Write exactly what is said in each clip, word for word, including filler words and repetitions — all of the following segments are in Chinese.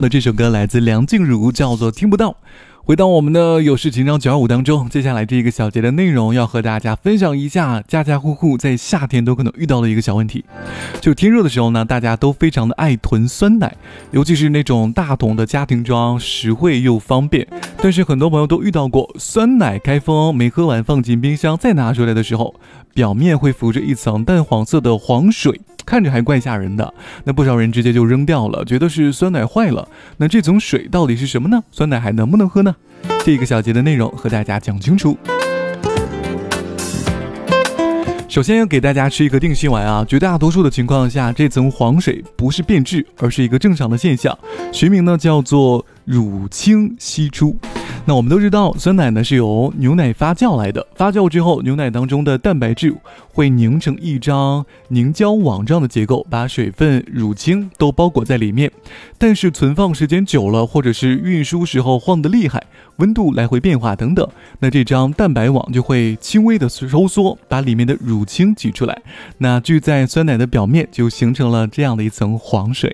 那这首歌来自梁静茹，叫做听不到。回到我们的有事情长九二五当中，接下来这一个小节的内容要和大家分享一下家家户户在夏天都可能遇到的一个小问题。就天热的时候呢，大家都非常的爱囤酸奶，尤其是那种大桶的家庭装，实惠又方便。但是很多朋友都遇到过酸奶开封没喝完放进冰箱再拿出来的时候，表面会浮着一层淡黄色的黄水，看着还怪吓人的。那不少人直接就扔掉了，觉得是酸奶坏了。那这种水到底是什么呢？酸奶还能不能喝呢？这个小节的内容和大家讲清楚。首先要给大家吃一个定心丸啊，绝大多数的情况下，这层黄水不是变质，而是一个正常的现象，学名呢叫做乳清析出。那我们都知道，酸奶呢是由牛奶发酵来的，发酵之后，牛奶当中的蛋白质会凝成一张凝胶网状的结构，把水分、乳清都包裹在里面。但是存放时间久了，或者是运输时候晃得厉害，温度来回变化等等，那这张蛋白网就会轻微的收缩，把里面的乳清挤出来，那聚在酸奶的表面，就形成了这样的一层黄水。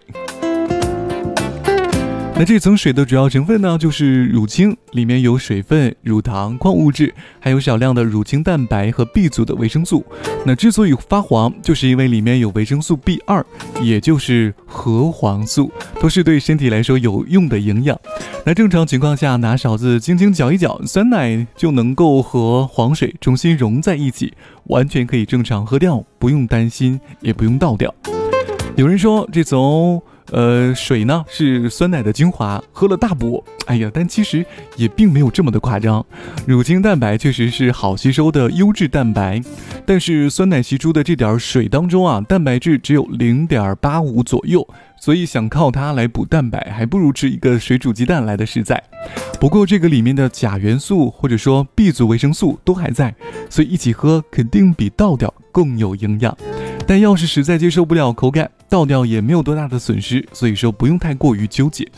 那这层水的主要成分呢，就是乳清，里面有水分、乳糖、矿物质，还有少量的乳清蛋白和 B 族的维生素。那之所以发黄，就是因为里面有维生素 B 二， 也就是核黄素，都是对身体来说有用的营养。那正常情况下，拿勺子轻轻搅一搅，酸奶就能够和黄水重新融在一起，完全可以正常喝掉，不用担心，也不用倒掉。有人说这从呃，水呢是酸奶的精华，喝了大补。哎呀，但其实也并没有这么的夸张。乳清蛋白确实是好吸收的优质蛋白，但是酸奶析出的这点水当中啊，蛋白质只有 零点八五 左右，所以想靠它来补蛋白，还不如吃一个水煮鸡蛋来的实在。不过这个里面的钾元素或者说 B 族维生素都还在，所以一起喝肯定比倒掉更有营养。但要是实在接受不了口感，倒掉也没有多大的损失，所以说不用太过于纠结。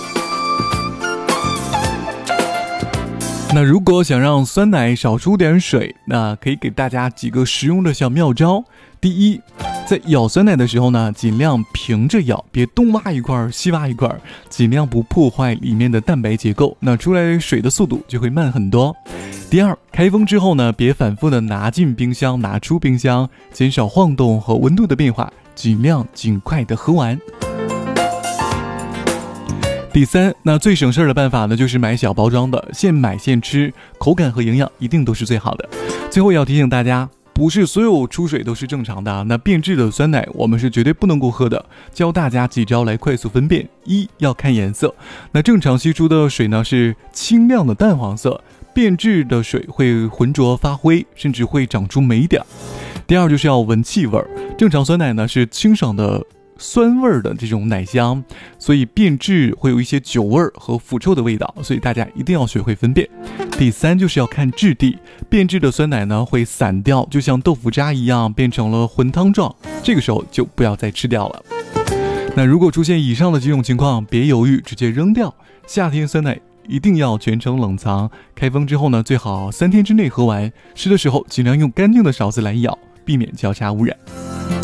那如果想让酸奶少出点水，那可以给大家几个实用的小妙招。第一，在舀酸奶的时候呢，尽量平着舀，别东挖一块西挖一块，尽量不破坏里面的蛋白结构，那出来水的速度就会慢很多。第二，开封之后呢，别反复的拿进冰箱拿出冰箱，减少晃动和温度的变化，尽量尽快的喝完。第三，那最省事的办法呢，就是买小包装的，现买现吃，口感和营养一定都是最好的。最后要提醒大家，不是所有出水都是正常的，那变质的酸奶我们是绝对不能够喝的。教大家几招来快速分辨：一，要看颜色，那正常析出的水呢是清亮的淡黄色，变质的水会浑浊发灰，甚至会长出霉点。第二，就是要闻气味，正常酸奶呢是清爽的酸味的这种奶香，所以变质会有一些酒味和腐臭的味道，所以大家一定要学会分辨。第三，就是要看质地，变质的酸奶呢会散掉，就像豆腐渣一样变成了浑汤状，这个时候就不要再吃掉了。那如果出现以上的几种情况，别犹豫，直接扔掉。夏天酸奶一定要全程冷藏，开封之后呢，最好三天之内喝完，吃的时候尽量用干净的勺子来舀，避免交叉污染。